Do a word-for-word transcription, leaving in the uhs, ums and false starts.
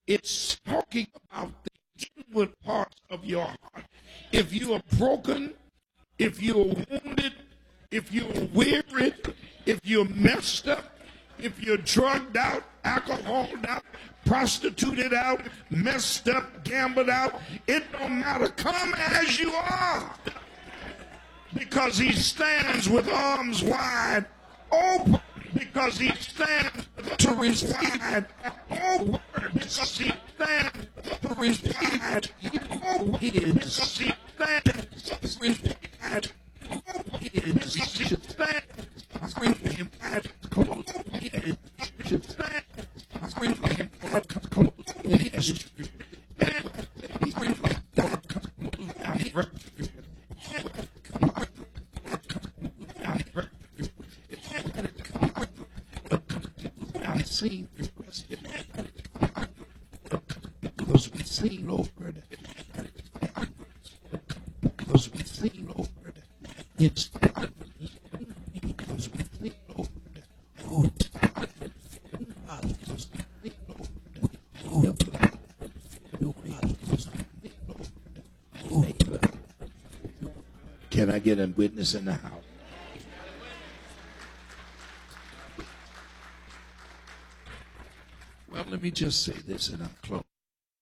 It's talking about the inward parts of your heart. If you are broken, if you're wounded, if you're wearied, if you're messed up, if you're drugged out, alcoholed out, prostituted out, messed up, gambled out, it don't matter. Come as you are. Because he stands with arms wide open. Because he stands to reside open. Because he stands to reside open. Because he stands to reside open. Because he stands to reside open. Should stand seen because we see Lord, because we see Lord, it's because we see Lord, oh, can I get a witness in the house? Well, let me just say this and I'll close.